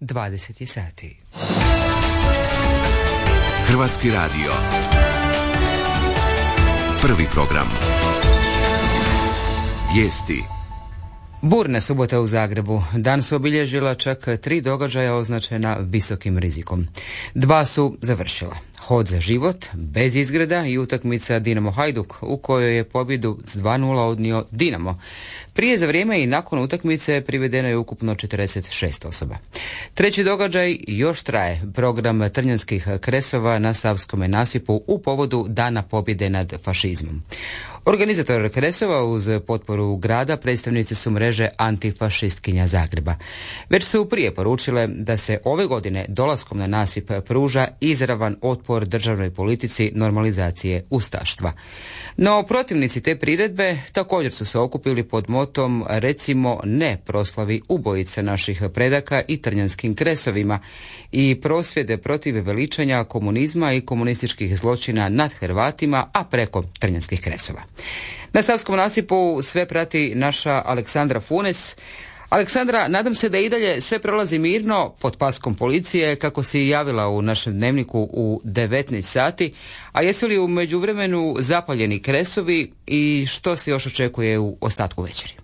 20 sati. Hrvatski radio. Prvi program. Vijesti. Burna subota u Zagrebu. Dan su obilježila čak 3 događaja označena visokim rizikom. 2 su završila. Hod za život, bez izgreda i utakmica Dinamo Hajduk u kojoj je pobjedu s 2:0 odnio Dinamo. Prije, za vrijeme i nakon utakmice privedeno je ukupno 46 osoba. 3. događaj još traje. Program trnjanskih kresova na Savskome nasipu u povodu Dana pobjede nad fašizmom. Organizator kresova uz potporu grada predstavnici su mreže antifašistkinja Zagreba. Već su prije poručile da se ove godine dolaskom na nasip pruža izravan otpor državnoj politici normalizacije ustaštva. No protivnici te priredbe također su se okupili pod motom recimo ne proslavi ubojica naših predaka i trnjanskim kresovima i prosvjede protiv veličanja komunizma i komunističkih zločina nad Hrvatima, a preko trnjanskih kresova. Na Savskom nasipu sve prati naša Aleksandra Funes. Aleksandra, nadam se da i dalje sve prolazi mirno pod paskom policije, kako si javila u našem dnevniku u 19 sati, a jesu li u međuvremenu zapaljeni kresovi i što se još očekuje u ostatku večeri?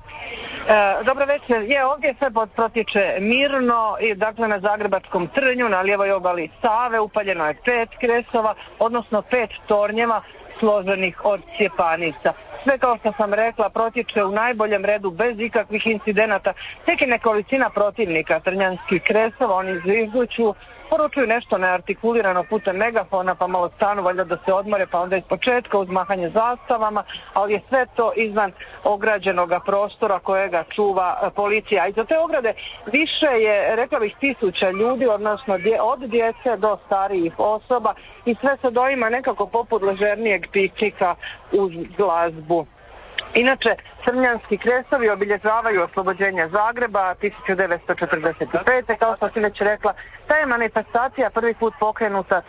Dobro večer. Ovdje sve protječe mirno i dakle na Zagrebačkom Trnju, na lijevoj obali Save upaljeno je 5 kresova, odnosno 5 tornjeva složenih od cjepanica. Sve, kao što sam rekla, protječe u najboljem redu bez ikakvih incidenata. Tek je nekolicina protivnika trnjanskih kresova, oni zvižduću, poručuju nešto neartikulirano putem megafona, pa malo stanu valjda da se odmore, pa onda iz početka uz mahanje zastavama, ali je sve to izvan ograđenoga prostora kojega čuva policija. I za te ograde više je, rekla bih, 1000 ljudi, odnosno od djece do starijih osoba, i sve se doima nekako poput ležernijeg piknika uz glazbu. Inače, trnjanski kresovi obilježavaju oslobođenje Zagreba 1945. Kao što si već rekla, ta je manifestacija prvi put pokrenuta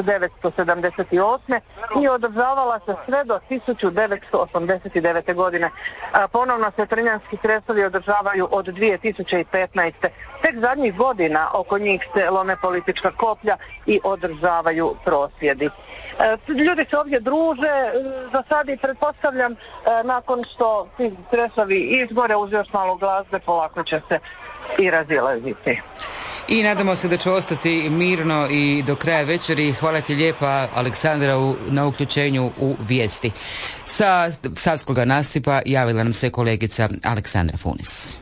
1978. i održavala se sve do 1989. godine. Ponovno se trnjanski kresovi održavaju od 2015. Tek zadnjih godina oko njih se lome politička koplja i održavaju prosvjedi. Ljudi se ovdje druže, za sad i pretpostavljam nakon što ti kresovi izgore uz još malo glazbe polako će se i razilaziti. I nadamo se da će ostati mirno i do kraja večeri. Hvala ti lijepa, Aleksandra, na uključenju u vijesti. Sa Savskoga nasipa javila nam se kolegica Aleksandra Funis.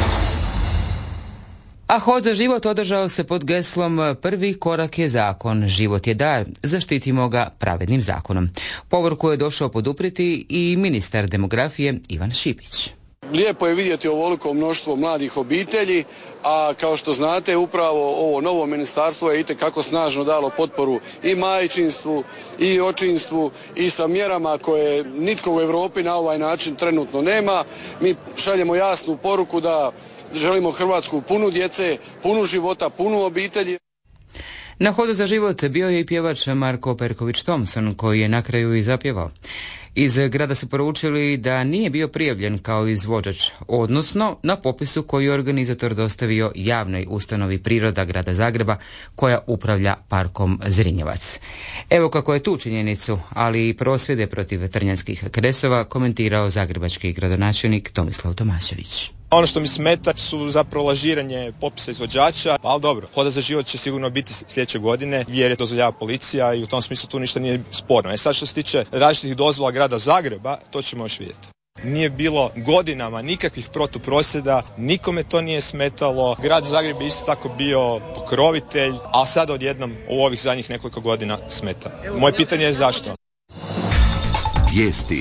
A hod za život održao se pod geslom prvi korak je zakon, život je dar, zaštitimo ga pravednim zakonom. Povorku je došao poduprijeti i ministar demografije Ivan Šipić. Lijepo je vidjeti ovoliko mnoštvo mladih obitelji, a kao što znate upravo ovo novo ministarstvo je itekako snažno dalo potporu i majčinstvu i očinstvu i sa mjerama koje nitko u Europi na ovaj način trenutno nema. Mi šaljemo jasnu poruku da želimo Hrvatsku punu djece, punu života, punu obitelji. Na hodu za život bio je i pjevač Marko Perković-Thompson, koji je na kraju i zapjevao. Iz grada su poručili da nije bio prijavljen kao izvođač, odnosno na popisu koji je organizator dostavio javnoj ustanovi Priroda grada Zagreba, koja upravlja parkom Zrinjevac. Evo kako je tu činjenicu, ali i prosvjede protiv trnjanskih kresova komentirao zagrebački gradonačelnik Tomislav Tomašević. Ono što mi smeta su zapravo lažiranje popisa izvođača, ali dobro, hoda za život će sigurno biti sljedeće godine jer je dozvoljava policija i u tom smislu tu ništa nije sporno. Sad što se tiče različitih dozvola grada Zagreba, to ćemo još vidjeti. Nije bilo godinama nikakvih protuprosvjeda, nikome to nije smetalo. Grad Zagreb je isto tako bio pokrovitelj, a sad odjednom u ovih zadnjih nekoliko godina smeta. Moje pitanje je zašto? Vijesti.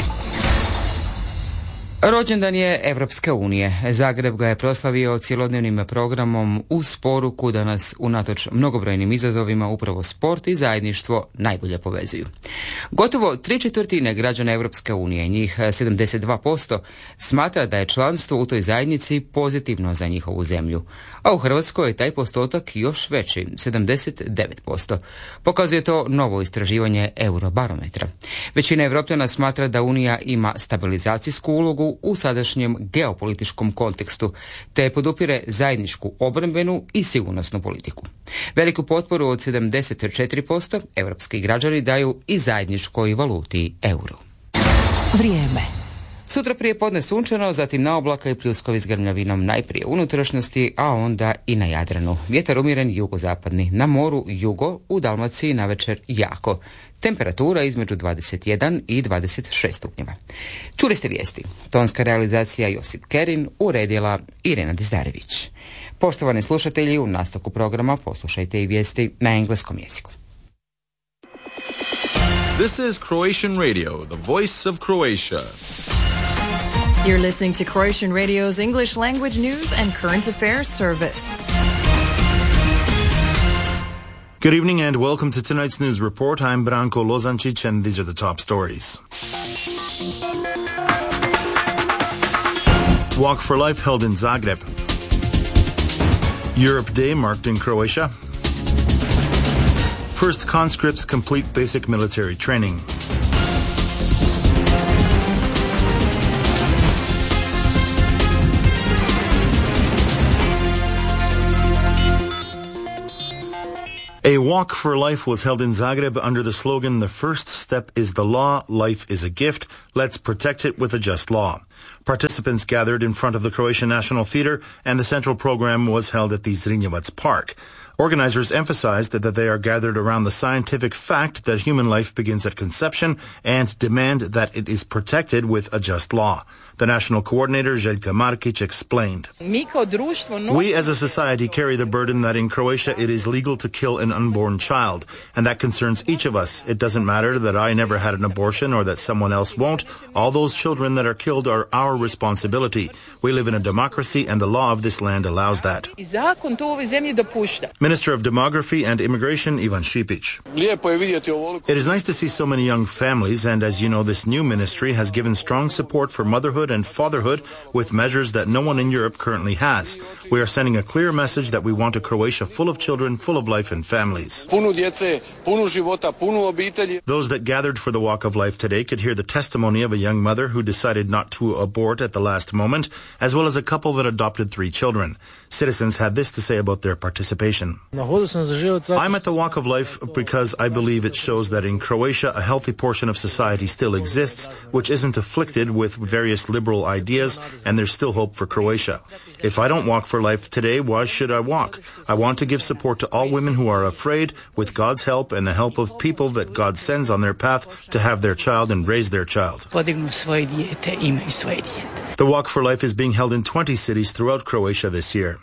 Rođendan je Evropske unije. Zagreb ga je proslavio cjelodnevnim programom uz poruku da nas unatoč mnogobrojnim izazovima upravo sport i zajedništvo najbolje povezuju. Gotovo 3/4 građana Evropske unije, njih 72%, smatra da je članstvo u toj zajednici pozitivno za njihovu zemlju. A u Hrvatskoj je taj postotak još veći, 79%. Pokazuje to novo istraživanje Eurobarometra. Većina Evropljana smatra da Unija ima stabilizacijsku ulogu Europu u sadašnjem geopolitičkom kontekstu, te podupire zajedničku obrambenu i sigurnosnu politiku. Veliku potporu od 74% europski građani daju i zajedničkoj valuti euro. Vrijeme. Sutra prije podne sunčano, zatim na oblaka i pljuskovi s grmljavinom najprije u unutrašnjosti, a onda i na Jadranu. Vjetar umjeren jugozapadni, na moru jugo, u Dalmaciji navečer jako. Temperatura između 21 i 26 stupnjeva. Čuli ste vijesti. Tonska realizacija Josip Kerin, uredila Irena Dizdarević. Poštovani slušatelji, u nastavku programa poslušajte i vijesti na engleskom jeziku. This is Croatian Radio, the voice of Croatia. You're listening to Croatian Radio's English language news and current affairs service. Good evening and welcome to tonight's news report. I'm Branko Lozančić and these are the top stories. Walk for Life held in Zagreb. Europe Day marked in Croatia. First conscripts complete basic military training. A walk for life was held in Zagreb under the slogan, "The first step is the law, life is a gift, let's protect it with a just law." Participants gathered in front of the Croatian National Theatre and the central program was held at the Zrinjevac Park. Organizers emphasized that they are gathered around the scientific fact that human life begins at conception and demand that it is protected with a just law. The national coordinator, Željka Markić, explained. We as a society carry the burden that in Croatia it is legal to kill an unborn child, and that concerns each of us. It doesn't matter that I never had an abortion or that someone else won't. All those children that are killed are our responsibility. We live in a democracy and the law of this land allows that. Minister of Demography and Immigration, Ivan Šipić. It is nice to see so many young families, and as you know, this new ministry has given strong support for motherhood and fatherhood with measures that no one in Europe currently has. We are sending a clear message that we want a Croatia full of children, full of life and families. Those that gathered for the Walk of Life today could hear the testimony of a young mother who decided not to abort at the last moment, as well as a couple that adopted 3 children. Citizens had this to say about their participation. I'm at the Walk of Life because I believe it shows that in Croatia a healthy portion of society still exists, which isn't afflicted with various liberal ideas, and there's still hope for Croatia. If I don't walk for life today, why should I walk? I want to give support to all women who are afraid, with God's help and the help of people that God sends on their path to have their child and raise their child. The Walk for Life is being held in 20 cities throughout Croatia this year.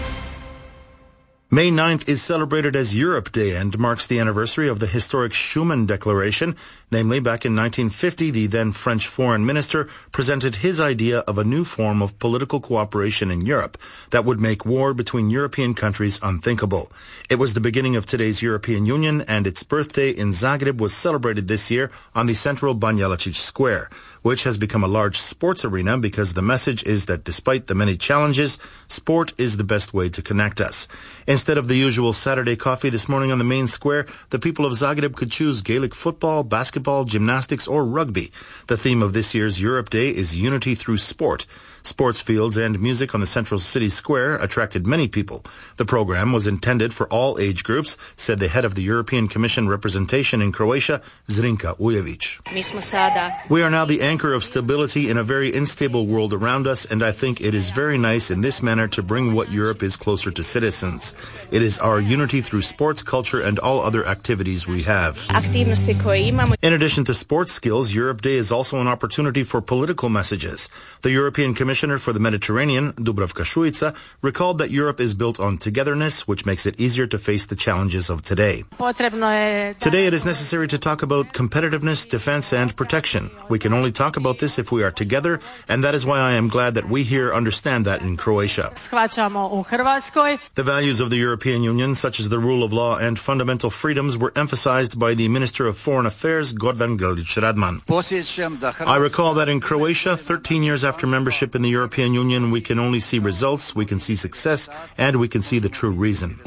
May 9th is celebrated as Europe Day and marks the anniversary of the historic Schuman Declaration. Namely, back in 1950, the then French foreign minister presented his idea of a new form of political cooperation in Europe that would make war between European countries unthinkable. It was the beginning of today's European Union, and its birthday in Zagreb was celebrated this year on the central Banja Lucić Square, which has become a large sports arena because the message is that despite the many challenges, sport is the best way to connect us. Instead of the usual Saturday coffee this morning on the main square, the people of Zagreb could choose Gaelic football, basketball, gymnastics, or rugby. The theme of this year's Europe Day is unity through sport. Sports fields and music on the central city square attracted many people. The program was intended for all age groups, said the head of the European Commission representation in Croatia, Zrinka Ujević. We are now the anchor of stability in a very unstable world around us, and I think it is very nice in this manner to bring what Europe is closer to citizens. It is our unity through sports, culture, and all other activities we have. In addition to sports skills, Europe Day is also an opportunity for political messages. The European Commissioner for the Mediterranean, Dubravka Šuica, recalled that Europe is built on togetherness, which makes it easier to face the challenges of today. Today it is necessary to talk about competitiveness, defense, and protection. We can only talk about this if we are together, and that is why I am glad that we here understand that in Croatia. The values of the European Union, such as the rule of law and fundamental freedoms, were emphasized by the Minister of Foreign Affairs, Gordan Grlić Radman. I recall that in Croatia, 13 years after membership in the European Union, we can only see results, we can see success, and we can see the true reason.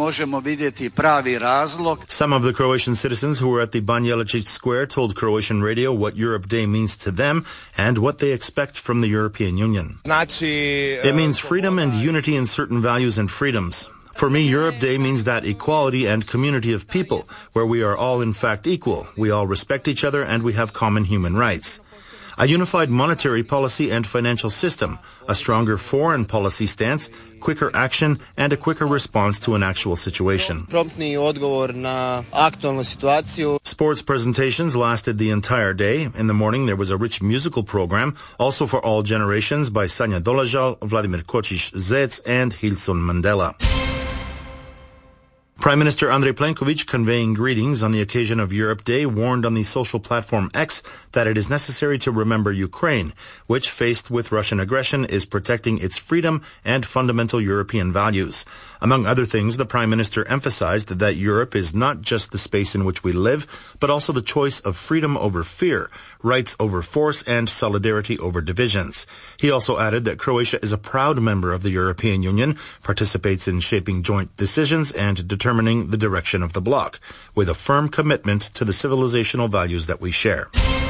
Some of the Croatian citizens who were at the Banja Luka Square told Croatian Radio what Europe Day means to them and what they expect from the European Union. It means freedom and unity in certain values and freedoms. For me, Europe Day means that equality and community of people, where we are all in fact equal, we all respect each other, and we have common human rights. A unified monetary policy and financial system, a stronger foreign policy stance, quicker action, and a quicker response to an actual situation. Sports presentations lasted the entire day. In the morning, there was a rich musical program, also for all generations, by Sanja Dolajal, Vladimir Kočić-Zec, and Hilson Mandela. Prime Minister Andrej Plenković, conveying greetings on the occasion of Europe Day, warned on the social platform X that it is necessary to remember Ukraine, which, faced with Russian aggression, is protecting its freedom and fundamental European values. Among other things, the Prime Minister emphasized that Europe is not just the space in which we live, but also the choice of freedom over fear, rights over force, and solidarity over divisions. He also added that Croatia is a proud member of the European Union, participates in shaping joint decisions, and determining the direction of the bloc, with a firm commitment to the civilizational values that we share.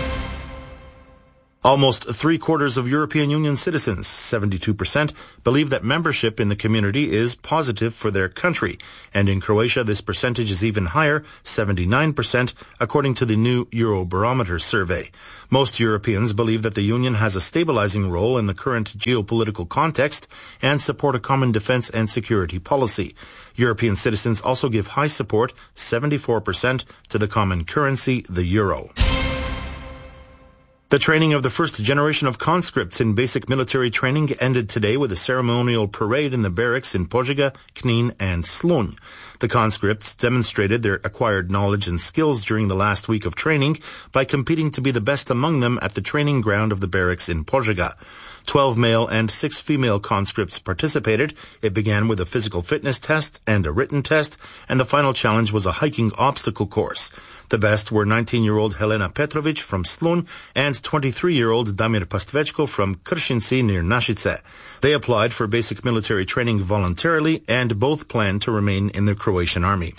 Almost 3/4 of European Union citizens, 72%, believe that membership in the community is positive for their country. And in Croatia, this percentage is even higher, 79%, according to the new Eurobarometer survey. Most Europeans believe that the Union has a stabilizing role in the current geopolitical context and support a common defense and security policy. European citizens also give high support, 74%, to the common currency, the euro. The training of the first generation of conscripts in basic military training ended today with a ceremonial parade in the barracks in Požega, Knin, and Slunj. The conscripts demonstrated their acquired knowledge and skills during the last week of training by competing to be the best among them at the training ground of the barracks in Požega. 12 male and 6 female conscripts participated. It began with a physical fitness test and a written test, and the final challenge was a hiking obstacle course. The best were 19-year-old Helena Petrovic from Slunj and 23-year-old Damir Pastvečko from Kršinci near Našice. They applied for basic military training voluntarily and both plan to remain in the Croatian army.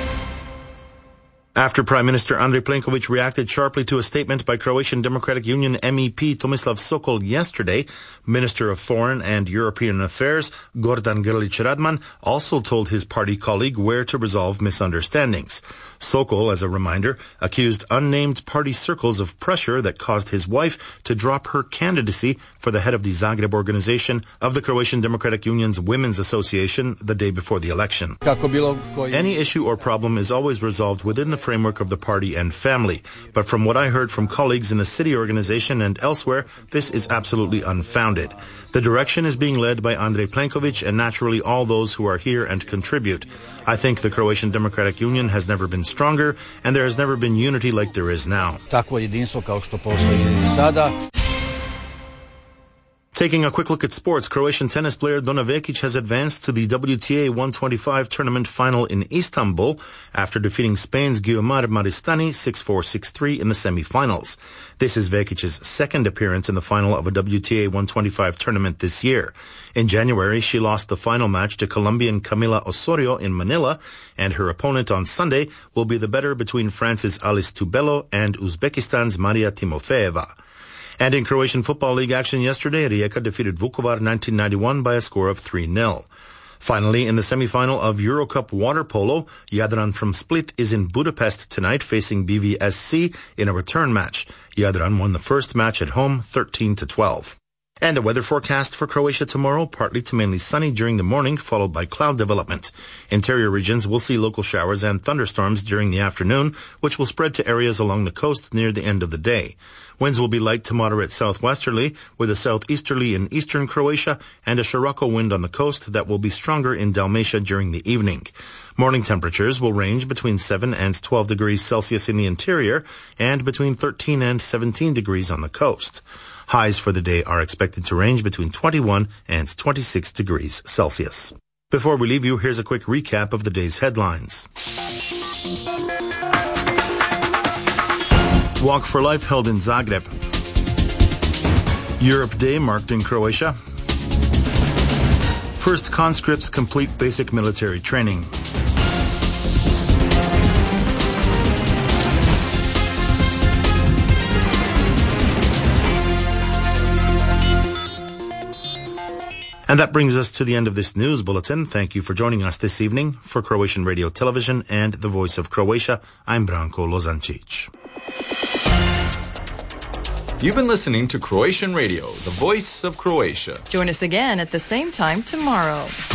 After Prime Minister Andrej Plenković reacted sharply to a statement by Croatian Democratic Union MEP Tomislav Sokol yesterday, Minister of Foreign and European Affairs Gordan Grlić-Radman also told his party colleague where to resolve misunderstandings. Sokol, as a reminder, accused unnamed party circles of pressure that caused his wife to drop her candidacy for the head of the Zagreb organization of the Croatian Democratic Union's Women's Association the day before the election. Any issue or problem is always resolved within the framework of the party and family. But from what I heard from colleagues in the city organization and elsewhere, this is absolutely unfounded. The direction is being led by Andrej Plenković and naturally all those who are here and contribute. I think the Croatian Democratic Union has never been stronger and there has never been unity like there is now. Taking a quick look at sports, Croatian tennis player Dona Vekic has advanced to the WTA 125 tournament final in Istanbul after defeating Spain's Guillermo Maristany 6-4, 6-3 in the semi-finals. This is Vekic's second appearance in the final of a WTA 125 tournament this year. In January, she lost the final match to Colombian Camila Osorio in Manila, and her opponent on Sunday will be the better between France's Alice Tubelo and Uzbekistan's Maria Timofeeva. And in Croatian Football League action yesterday, Rijeka defeated Vukovar 1991 by a score of 3-0. Finally, in the semi-final of Eurocup water polo, Jadran from Split is in Budapest tonight facing BVSC in a return match. Jadran won the first match at home 13-12. And the weather forecast for Croatia tomorrow, partly to mainly sunny during the morning, followed by cloud development. Interior regions will see local showers and thunderstorms during the afternoon, which will spread to areas along the coast near the end of the day. Winds will be light to moderate southwesterly, with a southeasterly in eastern Croatia and a Scirocco wind on the coast that will be stronger in Dalmatia during the evening. Morning temperatures will range between 7 and 12 degrees Celsius in the interior and between 13 and 17 degrees on the coast. Highs for the day are expected to range between 21 and 26 degrees Celsius. Before we leave you, here's a quick recap of the day's headlines. Walk for Life held in Zagreb. Europe Day marked in Croatia. First conscripts complete basic military training. And that brings us to the end of this news bulletin. Thank you for joining us this evening. For Croatian Radio Television and the Voice of Croatia, I'm Branko Lozancic. You've been listening to Croatian Radio, the Voice of Croatia. Join us again at the same time tomorrow.